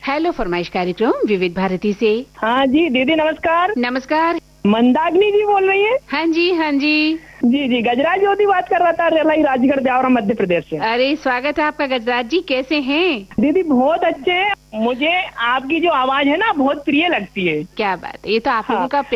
Hello फरमाइश कार्यक्रम विविध भारती से। हाँ जी दीदी नमस्कार। नमस्कार। मंदाकिनी जी बोल रही है? हाँ जी हाँ जी। जी गजराज ज्योति बात कर रहा था, रेलाई राजगढ़ ब्यावरा मध्य प्रदेश से। अरे स्वागत है आपका गजराज जी, कैसे हैं? दीदी बहुत अच्छे हैं। मुझे आपकी जो आवाज है ना बहुत प्रिय लगती है। क्या बात है, ये तो आप लोगों का